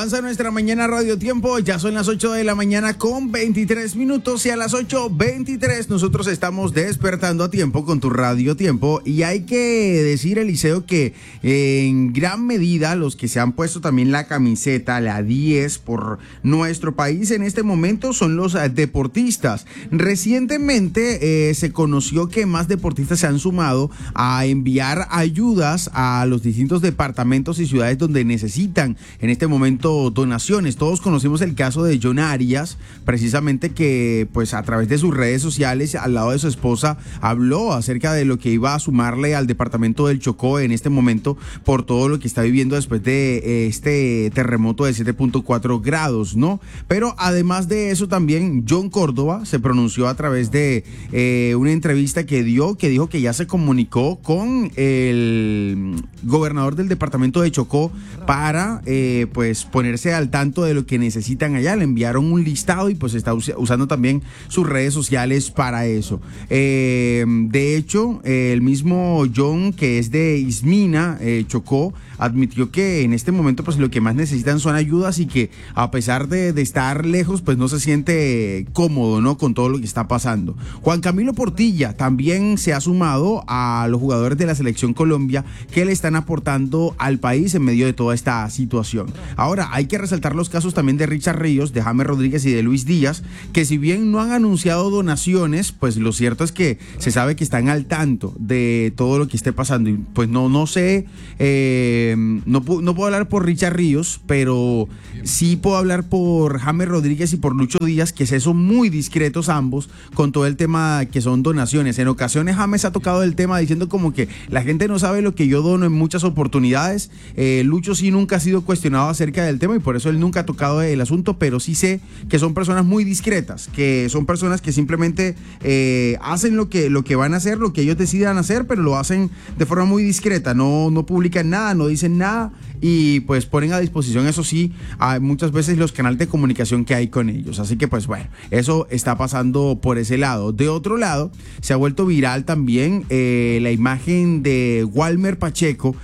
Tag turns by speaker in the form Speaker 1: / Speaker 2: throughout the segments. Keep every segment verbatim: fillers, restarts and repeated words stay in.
Speaker 1: Avanza nuestra mañana Radio Tiempo, ya son las ocho de la mañana con veintitrés minutos y a las ocho veintitrés nosotros estamos despertando a tiempo con tu Radio Tiempo y hay que decir, Eliseo, que en gran medida los que se han puesto también la camiseta, la diez por nuestro país en este momento son los deportistas. Recientemente eh, se conoció que más deportistas se han sumado a enviar ayudas a los distintos departamentos y ciudades donde necesitan en este momento donaciones. Todos conocimos el caso de John Arias, precisamente, que pues a través de sus redes sociales al lado de su esposa habló acerca de lo que iba a sumarle al departamento del Chocó en este momento por todo lo que está viviendo después de eh, este terremoto de siete punto cuatro grados, ¿no? Pero además de eso también John Córdoba se pronunció a través de eh, una entrevista que dio, que dijo que ya se comunicó con el gobernador del departamento de Chocó para eh, pues ponerse al tanto de lo que necesitan allá. Le enviaron un listado y pues está us- usando también sus redes sociales para eso. Eh, de hecho, eh, el mismo John, que es de Ismina, eh, Chocó, admitió que en este momento pues lo que más necesitan son ayudas y que a pesar de, de estar lejos pues no se siente cómodo, ¿no?, con todo lo que está pasando. Juan Camilo Portilla también se ha sumado a los jugadores de la Selección Colombia que le están aportando al país en medio de toda esta situación. Ahora, hay que resaltar los casos también de Richard Ríos, de James Rodríguez y de Luis Díaz, que si bien no han anunciado donaciones, pues lo cierto es que se sabe que están al tanto de todo lo que esté pasando. Y pues no, no sé, eh, no, no puedo hablar por Richard Ríos, pero sí puedo hablar por James Rodríguez y por Lucho Díaz, que son muy discretos ambos con todo el tema que son donaciones. En ocasiones James ha tocado el tema diciendo como que la gente no sabe lo que yo dono en muchas oportunidades. Eh, Lucho sí nunca ha sido cuestionado acerca del tema y por eso él nunca ha tocado el asunto, pero sí sé que son personas muy discretas, que son personas que simplemente eh, hacen lo que, lo que van a hacer, lo que ellos decidan hacer, pero lo hacen de forma muy discreta, no, no publican nada, no dicen nada y pues ponen a disposición, eso sí, a muchas veces los canales de comunicación que hay con ellos. Así que pues bueno, eso está pasando por ese lado. De otro lado, se ha vuelto viral también eh, la imagen de Walmer Pacheco,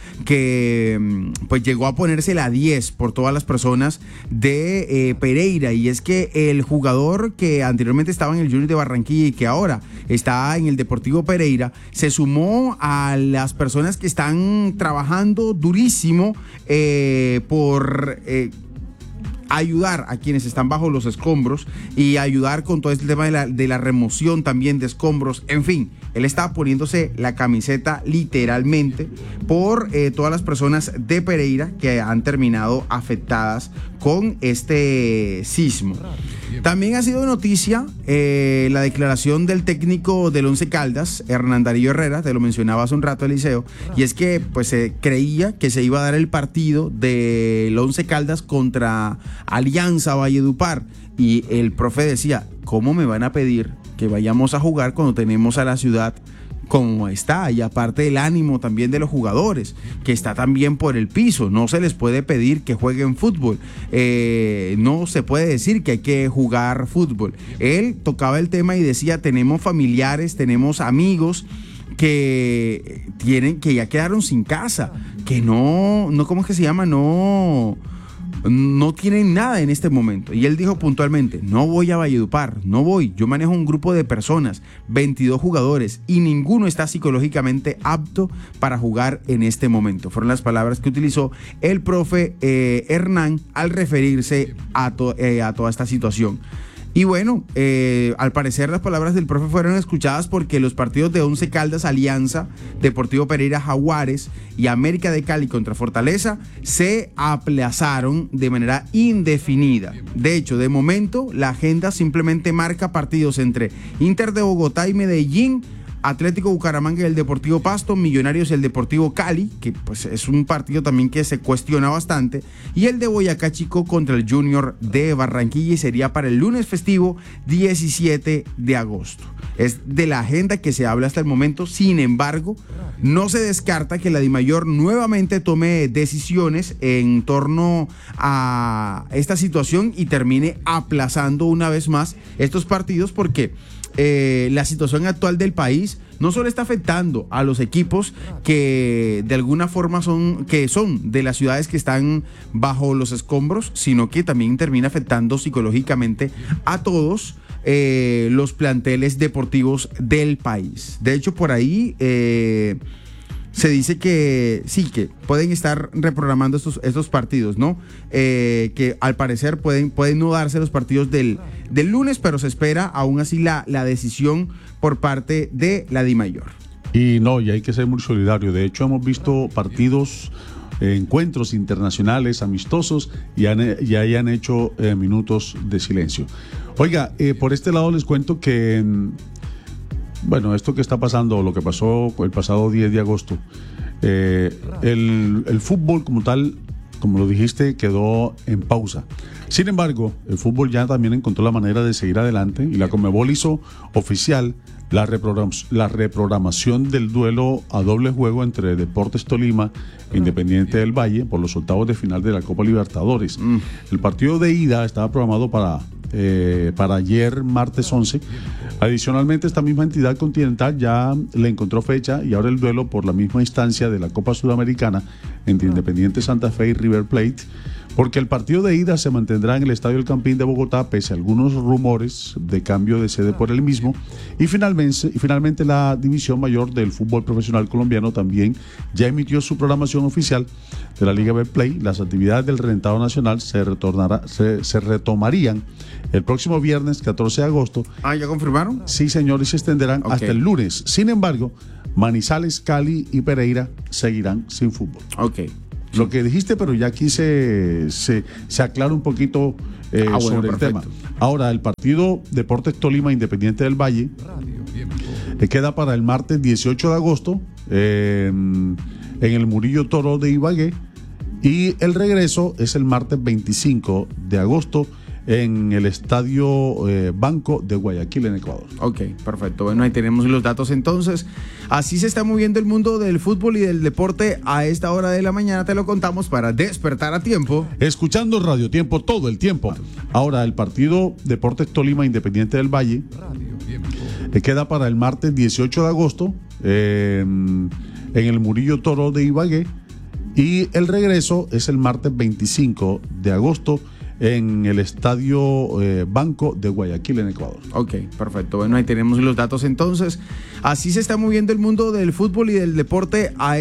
Speaker 1: que pues llegó a ponerse la diez por todas las personas de eh, Pereira, y es que el jugador que anteriormente estaba en el Junior de Barranquilla y que ahora está en el Deportivo Pereira, se sumó a las personas que están trabajando durísimo eh, por eh, ayudar a quienes están bajo los escombros y ayudar con todo este tema de la, de la remoción también de escombros. En fin, él está poniéndose la camiseta literalmente por eh, todas las personas de Pereira que han terminado afectadas con este sismo. También ha sido noticia eh, la declaración del técnico del Once Caldas, Hernán Darío Herrera, te lo mencionaba hace un rato, Eliseo, y es que pues se creía que se iba a dar el partido del Once Caldas contra Alianza Valledupar y el profe decía, ¿cómo me van a pedir que vayamos a jugar cuando tenemos a la ciudad como está? Y aparte el ánimo también de los jugadores, que está también por el piso, no se les puede pedir que jueguen fútbol, eh, no se puede decir que hay que jugar fútbol. Él tocaba el tema y decía, tenemos familiares, tenemos amigos que tienen, que ya quedaron sin casa, que no, no, ¿cómo es que se llama? No... no tienen nada en este momento. Y él dijo puntualmente, no voy a Valledupar, no voy, yo manejo un grupo de personas, veintidós jugadores, y ninguno está psicológicamente apto para jugar en este momento. Fueron las palabras que utilizó el profe eh, Hernán al referirse a, to, eh, a toda esta situación. Y bueno, eh, al parecer las palabras del profe fueron escuchadas porque los partidos de Once Caldas, Alianza, Deportivo Pereira, Jaguares y América de Cali contra Fortaleza se aplazaron de manera indefinida. De hecho, de momento, la agenda simplemente marca partidos entre Inter de Bogotá y Medellín, Atlético Bucaramanga y el Deportivo Pasto, Millonarios y el Deportivo Cali, que pues es un partido también que se cuestiona bastante, y el de Boyacá Chico contra el Junior de Barranquilla, y sería para el lunes festivo diecisiete de agosto. Es de la agenda que se habla hasta el momento. Sin embargo, no se descarta que la DIMAYOR nuevamente tome decisiones en torno a esta situación y termine aplazando una vez más estos partidos, porque Eh, la situación actual del país no solo está afectando a los equipos que de alguna forma son, que son de las ciudades que están bajo los escombros, sino que también termina afectando psicológicamente a todos eh, los planteles deportivos del país. De hecho, por ahí eh, se dice que sí, que pueden estar reprogramando estos, estos partidos, ¿no? Eh, que al parecer pueden, pueden no darse los partidos del, del lunes, pero se espera aún así la, la decisión por parte de la DIMAYOR.
Speaker 2: Y no, y hay que ser muy solidario. De hecho, hemos visto partidos, eh, encuentros internacionales, amistosos, y, han, y ahí han hecho eh, minutos de silencio. Oiga, eh, por este lado les cuento que... Bueno, esto que está pasando, lo que pasó el pasado diez de agosto, eh, el, el fútbol como tal, como lo dijiste, quedó en pausa. Sin embargo, el fútbol ya también encontró la manera de seguir adelante y la Conmebol hizo oficial la, reprogram la reprogramación del duelo a doble juego entre Deportes Tolima e Independiente del Valle por los octavos de final de la Copa Libertadores. Mm. El partido de ida estaba programado para... Eh, para ayer, martes once. Adicionalmente, esta misma entidad continental ya le encontró fecha y ahora el duelo por la misma instancia de la Copa Sudamericana entre Independiente Santa Fe y River Plate, porque el partido de ida se mantendrá en el Estadio El Campín de Bogotá, pese a algunos rumores de cambio de sede por el mismo. Y finalmente, y finalmente la División Mayor del Fútbol Profesional Colombiano también ya emitió su programación oficial de la Liga Betplay. Las actividades del Rentado Nacional se, retornará, se, se retomarían el próximo viernes catorce de agosto.
Speaker 1: Ah, ¿ya confirmaron?
Speaker 2: Sí, señor, y se extenderán okay. hasta el lunes. Sin embargo, Manizales, Cali y Pereira seguirán sin fútbol.
Speaker 1: Ok.
Speaker 2: Lo que dijiste, pero ya aquí se, se, se aclara un poquito eh, ah, bueno, sobre perfecto. el tema. Ahora, el partido Deportes Tolima Independiente del Valle eh, queda para el martes dieciocho de agosto eh, en el Murillo Toro de Ibagué, y el regreso es el martes veinticinco de agosto en el Estadio eh, Banco de Guayaquil, en Ecuador.
Speaker 1: Ok, perfecto. Bueno, ahí tenemos los datos entonces. Así se está moviendo el mundo del fútbol y del deporte a esta hora de la mañana. Te lo contamos para despertar a tiempo.
Speaker 2: Escuchando Radio Tiempo todo el tiempo. Ahora, el partido Deportes Tolima Independiente del Valle eh, queda para el martes dieciocho de agosto eh, en el Murillo Toro de Ibagué, y el regreso es el martes veinticinco de agosto en el Estadio eh, Banco de Guayaquil, en Ecuador.
Speaker 1: Ok, perfecto. Bueno, ahí tenemos los datos entonces. Así se está moviendo el mundo del fútbol y del deporte a